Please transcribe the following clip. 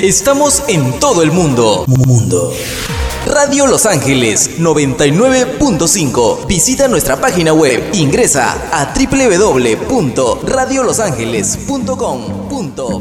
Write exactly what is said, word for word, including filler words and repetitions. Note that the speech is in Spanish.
Estamos en todo el mundo. Mundo. Radio Los Ángeles noventa y nueve punto cinco. Visita nuestra página web. Ingresa a doble u doble u doble u punto radio los ángeles punto com punto